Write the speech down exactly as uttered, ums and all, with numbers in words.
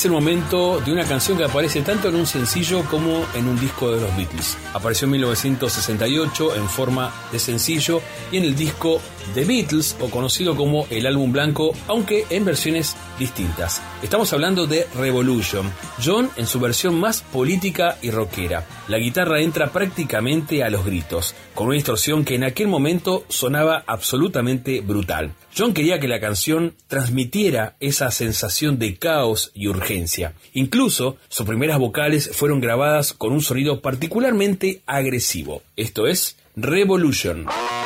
es el momento de una canción que aparece tanto en un sencillo como en un disco de los Beatles. Apareció en mil novecientos sesenta y ocho en forma de sencillo y en el disco The Beatles, o conocido como el álbum blanco, aunque en versiones distintas. Estamos hablando de Revolution, John en su versión más política y rockera. La guitarra entra prácticamente a los gritos, con una distorsión que en aquel momento sonaba absolutamente brutal. John quería que la canción transmitiera esa sensación de caos y urgencia. Incluso sus primeras vocales fueron grabadas con un sonido particularmente agresivo. Esto es Revolution.